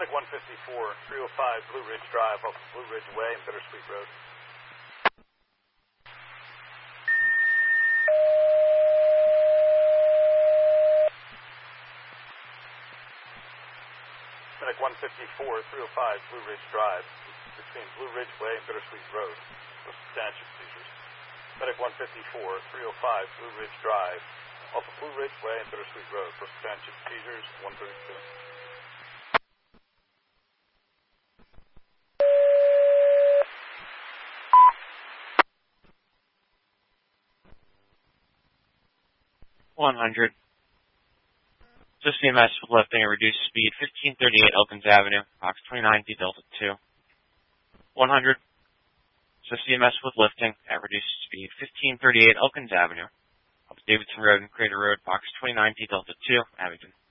Medic 154, 305 Blue Ridge Drive off Blue Ridge Way and Bittersweet Road. Medic 154, 305 Blue Ridge Drive between Blue Ridge Way and Bittersweet Road for substantial seizures. Medic 154, 305 Blue Ridge Drive off of Blue Ridge Way and Bittersweet Road for substantial seizures, 132. Just CMS with lifting at reduced speed, 1538 Elkins Avenue, box 29D Delta 2. 100. So CMS with lifting at reduced speed, 1538 Elkins Avenue, up Davidson Road and Crater Road, box 29D Delta 2, Abington.